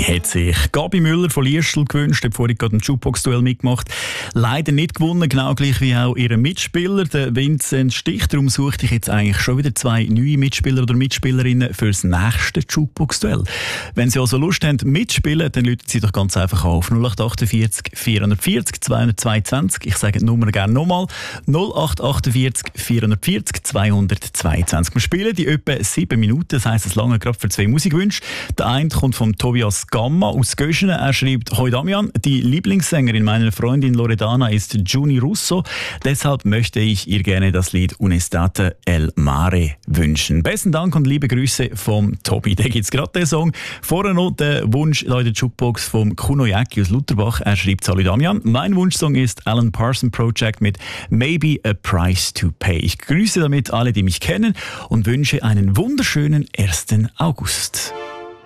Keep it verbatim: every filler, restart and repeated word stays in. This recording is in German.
hat sich Gabi Müller von Liestl gewünscht, hat vorhin gerade ein Jukebox-Duell mitgemacht. Leider nicht gewonnen, genau gleich wie auch ihr Mitspieler, der Vincent Stich. Darum suchte ich jetzt eigentlich schon wieder zwei neue Mitspieler oder Mitspielerinnen für das nächste Jukebox-Duell. Wenn Sie also Lust haben mitspielen, dann rufen Sie doch ganz einfach auf null acht acht vier vier vier vier zweihundertzweiundzwanzig. Ich sage die Nummer gerne nochmal. null acht acht vier vier vier vier zweihundertzweiundzwanzig. Wir spielen die etwa sieben Minuten, das heisst, es lange gerade für zwei Musikwünsche. Der eine kommt von Tobias Gamma aus Göschenen. Er schreibt: Hoi Damian, die Lieblingssängerin meiner Freundin Loredana ist Juni Russo. Deshalb möchte ich ihr gerne das Lied Unestate El Mare wünschen. Besten Dank und liebe Grüße vom Tobi. Da gibt es gerade den Song. Vorher noch der Wunsch in der Jukebox vom Kuno Jäcki aus Lutherbach. Er schreibt: Hallo Damian, mein Wunschsong ist Alan Parsons Project mit Maybe a Price to Pay. Ich grüße damit alle, die mich kennen und wünsche einen wunderschönen ersten August.